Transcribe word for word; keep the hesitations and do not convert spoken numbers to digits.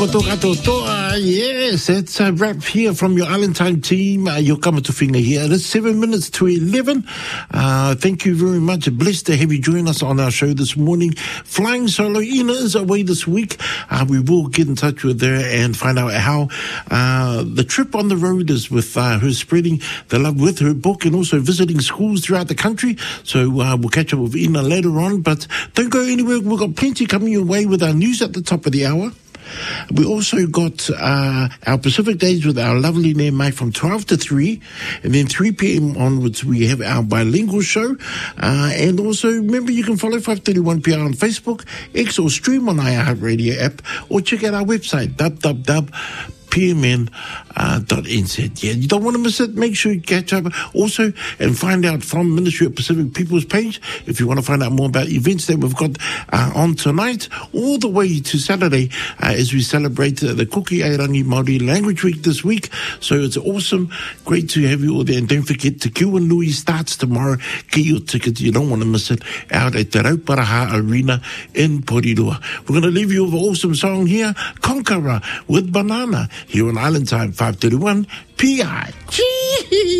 Yes, it's a wrap here from your Island Time team. Uh, your Kamatuwhinga here. It is seven minutes to eleven. Uh, thank you very much. Blessed to have you join us on our show this morning. Flying Solo, Ina is away this week. Uh, we will get in touch with her and find out how uh, the trip on the road is with uh, her spreading the love with her book and also visiting schools throughout the country. So uh, we'll catch up with Ina later on. But don't go anywhere. We've got plenty coming your way with our news at the top of the hour. We also got uh, our Pacific Days with our lovely name Mike from twelve to three, and then three p.m. onwards we have our bilingual show. Uh, and also remember you can follow five thirty-one P R on Facebook, X, or stream on iHeartRadio app, or check out our website w w w dot p m n dot n z. Yeah, you don't want to miss it. Make sure you catch up also and find out from Ministry of Pacific People's page if you want to find out more about events that we've got uh, on tonight all the way to Saturday uh, as we celebrate uh, the Kuki Airangi Māori Language Week this week. So it's awesome. Great to have you all there. And don't forget, Te Kiwanui starts tomorrow. Get your tickets. You don't want to miss it out at the Rauparaha Arena in Porirua. We're going to leave you with an awesome song here, Conqueror with Banana, here on Island Time five thirty-one P I. Gee!